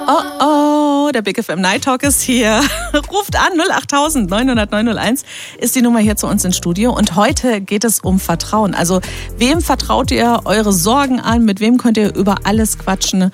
Der Big FM Night Talk ist hier. Ruft an, 08000 900 901 ist die Nummer hier zu uns ins Studio. Und heute geht es um Vertrauen. Also wem vertraut ihr eure Sorgen an? Mit wem könnt ihr über alles quatschen?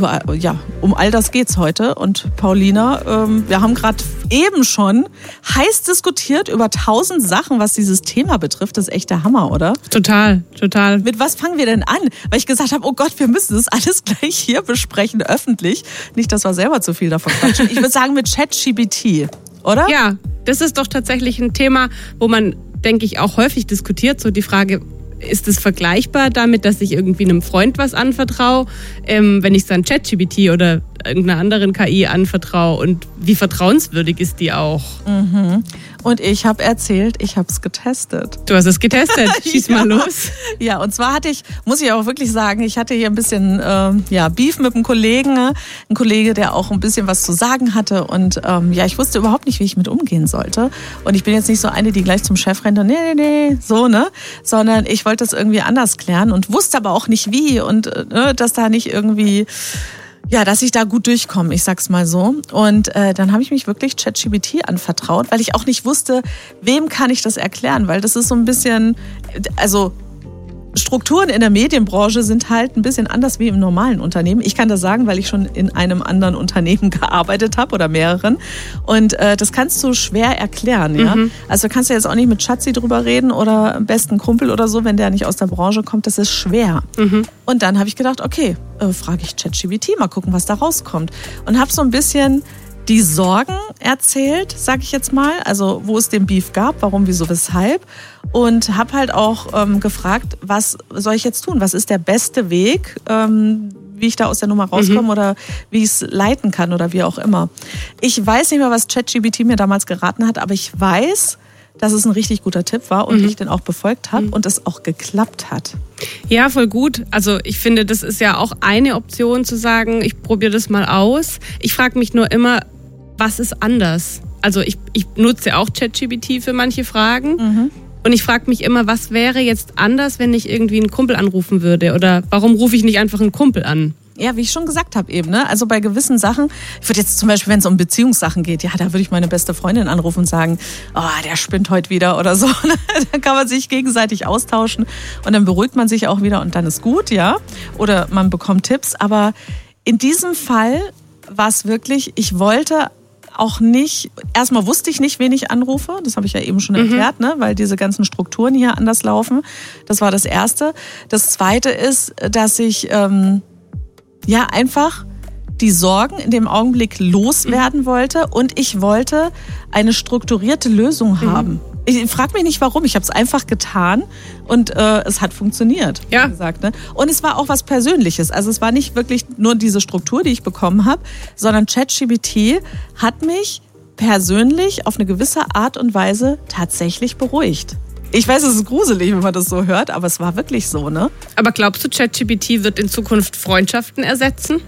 Um all das geht's heute. Und Paulina, wir haben gerade eben schon heiß diskutiert über 1000 Sachen, was dieses Thema betrifft. Das ist echt der Hammer, oder? Total. Mit was fangen wir denn an? Weil ich gesagt habe, oh Gott, wir müssen das alles gleich hier besprechen, öffentlich. Nicht, dass wir selber zu viel davon quatschen. Ich würde sagen mit ChatGPT, oder? Ja, das ist doch tatsächlich ein Thema, wo man, denke ich, auch häufig diskutiert. So die Frage, ist es vergleichbar damit, dass ich irgendwie einem Freund was anvertraue, wenn ich es dann ChatGPT oder irgendeiner anderen KI anvertraue? Und wie vertrauenswürdig ist die auch? Mhm. Und ich habe erzählt, ich habe es getestet. Du hast es getestet? Schieß mal los. Ja, und zwar muss ich auch wirklich sagen, ich hatte hier ein bisschen Beef mit einem Kollegen. Ein Kollege, der auch ein bisschen was zu sagen hatte. Und ich wusste überhaupt nicht, wie ich mit umgehen sollte. Und ich bin jetzt nicht so eine, die gleich zum Chef rennt und nee, so, ne? Sondern ich wollte das irgendwie anders klären und wusste aber auch nicht wie. Und dass da nicht irgendwie... Ja, dass ich da gut durchkomme, ich sag's mal so. Und dann habe ich mich wirklich ChatGPT anvertraut, weil ich auch nicht wusste, wem kann ich das erklären, weil das ist so ein bisschen, also Strukturen in der Medienbranche sind halt ein bisschen anders wie im normalen Unternehmen. Ich kann das sagen, weil ich schon in einem anderen Unternehmen gearbeitet habe oder mehreren. Und das kannst du schwer erklären, ja. Also kannst du jetzt auch nicht mit Schatzi drüber reden oder am besten Kumpel oder so, wenn der nicht aus der Branche kommt. Das ist schwer. Und dann habe ich gedacht, okay, frage ich ChatGPT, mal gucken, was da rauskommt. Und habe so ein bisschen die Sorgen erzählt, sag ich jetzt mal, also wo es den Beef gab, warum, wieso, weshalb. Und habe halt auch gefragt, was soll ich jetzt tun? Was ist der beste Weg, wie ich da aus der Nummer rauskomme oder wie ich es leiten kann oder wie auch immer. Ich weiß nicht mehr, was ChatGPT mir damals geraten hat, aber ich weiß, dass es ein richtig guter Tipp war und ich den auch befolgt habe und es auch geklappt hat. Ja, voll gut. Also ich finde, das ist ja auch eine Option zu sagen, ich probiere das mal aus. Ich frage mich nur immer, was ist anders? Also ich nutze auch ChatGPT für manche Fragen und ich frage mich immer, was wäre jetzt anders, wenn ich irgendwie einen Kumpel anrufen würde? Oder warum rufe ich nicht einfach einen Kumpel an? Ja, wie ich schon gesagt habe eben, ne? Also bei gewissen Sachen, ich würde jetzt zum Beispiel, wenn es um Beziehungssachen geht, ja, da würde ich meine beste Freundin anrufen und sagen, oh, der spinnt heute wieder oder so. Dann kann man sich gegenseitig austauschen und dann beruhigt man sich auch wieder und dann ist gut, ja. Oder man bekommt Tipps. Aber in diesem Fall war es wirklich, ich wollte auch nicht, erstmal wusste ich nicht, wen ich anrufe, das habe ich ja eben schon erklärt, ne? Weil diese ganzen Strukturen hier anders laufen. Das war das Erste. Das Zweite ist, dass ich einfach die Sorgen in dem Augenblick loswerden wollte und ich wollte eine strukturierte Lösung haben. Ich frage mich nicht, warum. Ich habe es einfach getan und es hat funktioniert, wie gesagt, ne? Und es war auch was Persönliches. Also es war nicht wirklich nur diese Struktur, die ich bekommen habe, sondern ChatGPT hat mich persönlich auf eine gewisse Art und Weise tatsächlich beruhigt. Ich weiß, es ist gruselig, wenn man das so hört, aber es war wirklich so, ne? Aber glaubst du, ChatGPT wird in Zukunft Freundschaften ersetzen?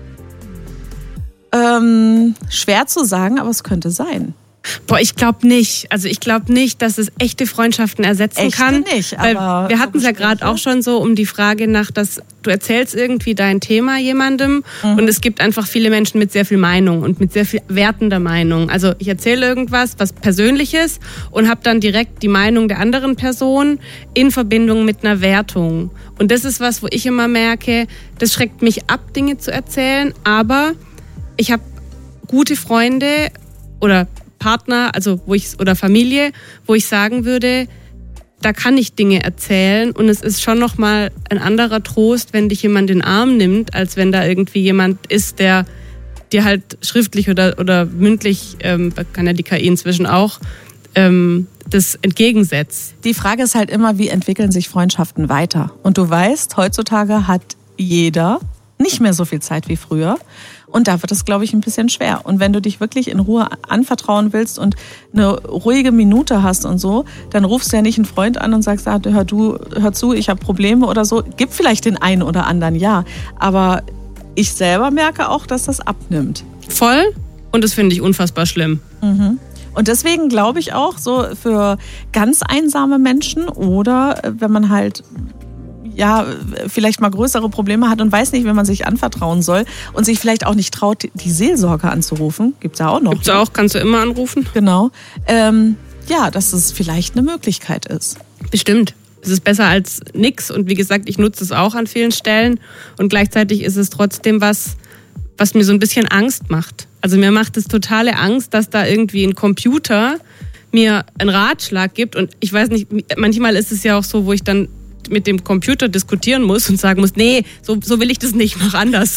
Schwer zu sagen, aber es könnte sein. Boah, ich glaube nicht. Also ich glaube nicht, dass es echte Freundschaften ersetzen kann. Nicht, weil aber wir hatten es ja gerade auch schon so um die Frage nach, dass du erzählst irgendwie dein Thema jemandem und es gibt einfach viele Menschen mit sehr viel Meinung und mit sehr viel wertender Meinung. Also ich erzähle irgendwas, was Persönliches und habe dann direkt die Meinung der anderen Person in Verbindung mit einer Wertung. Und das ist was, wo ich immer merke, das schreckt mich ab, Dinge zu erzählen, aber ich habe gute Freunde oder Partner, also oder Familie, wo ich sagen würde, da kann ich Dinge erzählen und es ist schon nochmal ein anderer Trost, wenn dich jemand in den Arm nimmt, als wenn da irgendwie jemand ist, der dir halt schriftlich oder mündlich, kann ja die KI inzwischen auch, das entgegensetzt. Die Frage ist halt immer, wie entwickeln sich Freundschaften weiter? Und du weißt, heutzutage hat jeder nicht mehr so viel Zeit wie früher. Und da wird es, glaube ich, ein bisschen schwer. Und wenn du dich wirklich in Ruhe anvertrauen willst und eine ruhige Minute hast und so, dann rufst du ja nicht einen Freund an und sagst, hör zu, ich habe Probleme oder so. Gibt vielleicht den einen oder anderen, ja. Aber ich selber merke auch, dass das abnimmt. Voll. Und das finde ich unfassbar schlimm. Und deswegen glaube ich auch, so für ganz einsame Menschen oder wenn man halt vielleicht mal größere Probleme hat und weiß nicht, wenn man sich anvertrauen soll und sich vielleicht auch nicht traut, die Seelsorge anzurufen. Gibt's ja auch noch. Gibt's auch, kannst du immer anrufen. Genau. Dass es vielleicht eine Möglichkeit ist. Bestimmt. Es ist besser als nix und wie gesagt, ich nutze es auch an vielen Stellen und gleichzeitig ist es trotzdem was mir so ein bisschen Angst macht. Also mir macht es totale Angst, dass da irgendwie ein Computer mir einen Ratschlag gibt und ich weiß nicht, manchmal ist es ja auch so, wo ich dann mit dem Computer diskutieren muss und sagen muss, nee, so will ich das nicht, mach anders.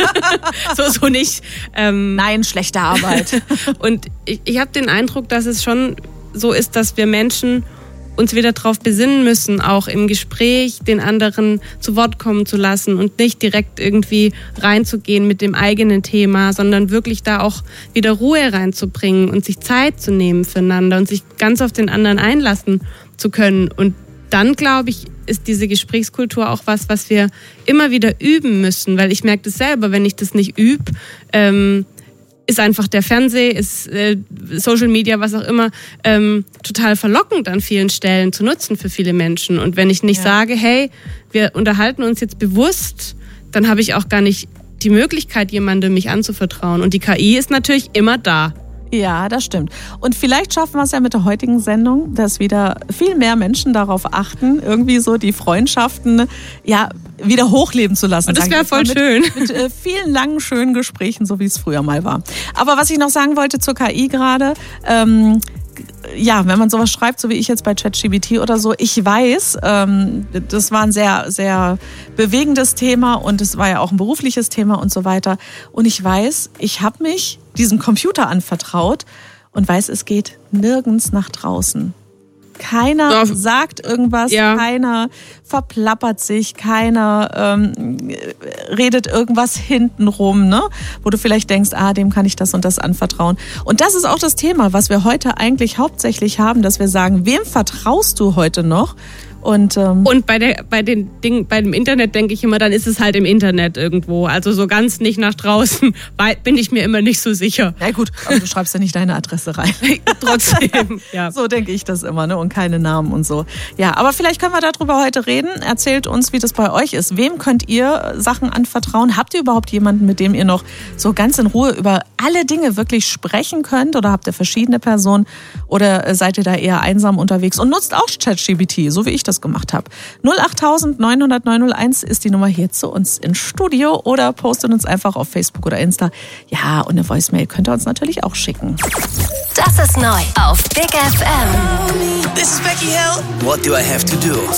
so nicht. Nein, schlechte Arbeit. Und ich habe den Eindruck, dass es schon so ist, dass wir Menschen uns wieder darauf besinnen müssen, auch im Gespräch den anderen zu Wort kommen zu lassen und nicht direkt irgendwie reinzugehen mit dem eigenen Thema, sondern wirklich da auch wieder Ruhe reinzubringen und sich Zeit zu nehmen füreinander und sich ganz auf den anderen einlassen zu können. Und dann, glaube ich, ist diese Gesprächskultur auch was wir immer wieder üben müssen, weil ich merke das selber, wenn ich das nicht übe, ist einfach der Fernseher, ist Social Media, was auch immer, total verlockend an vielen Stellen zu nutzen für viele Menschen. Und wenn ich nicht sage, hey, wir unterhalten uns jetzt bewusst, dann habe ich auch gar nicht die Möglichkeit, jemandem mich anzuvertrauen. Und die KI ist natürlich immer da. Ja, das stimmt. Und vielleicht schaffen wir es ja mit der heutigen Sendung, dass wieder viel mehr Menschen darauf achten, irgendwie so die Freundschaften wieder hochleben zu lassen. Und das wäre voll schön. Mit vielen langen, schönen Gesprächen, so wie es früher mal war. Aber was ich noch sagen wollte zur KI gerade, wenn man sowas schreibt, so wie ich jetzt bei ChatGPT oder so, ich weiß, das war ein sehr, sehr bewegendes Thema und es war ja auch ein berufliches Thema und so weiter. Und ich weiß, ich habe mich diesem Computer anvertraut und weiß, es geht nirgends nach draußen. Keiner sagt irgendwas, keiner verplappert sich, keiner redet irgendwas hintenrum, ne? Wo du vielleicht denkst, dem kann ich das und das anvertrauen. Und das ist auch das Thema, was wir heute eigentlich hauptsächlich haben, dass wir sagen, wem vertraust du heute noch? Und bei dem Internet denke ich immer, dann ist es halt im Internet irgendwo. Also so ganz nicht nach draußen bin ich mir immer nicht so sicher. Ja gut, aber du schreibst ja nicht deine Adresse rein. Trotzdem, ja. So denke ich das immer, ne? Und keine Namen und so. Ja, aber vielleicht können wir darüber heute reden. Erzählt uns, wie das bei euch ist. Wem könnt ihr Sachen anvertrauen? Habt ihr überhaupt jemanden, mit dem ihr noch so ganz in Ruhe über alle Dinge wirklich sprechen könnt? Oder habt ihr verschiedene Personen? Oder seid ihr da eher einsam unterwegs? Und nutzt auch ChatGPT, so wie ich das gemacht habe. 08000 900 901 ist die Nummer hier zu uns ins Studio oder postet uns einfach auf Facebook oder Insta. Ja, und eine Voicemail könnt ihr uns natürlich auch schicken. Das ist neu auf Big FM. This is Becky Hill. What do I have to do?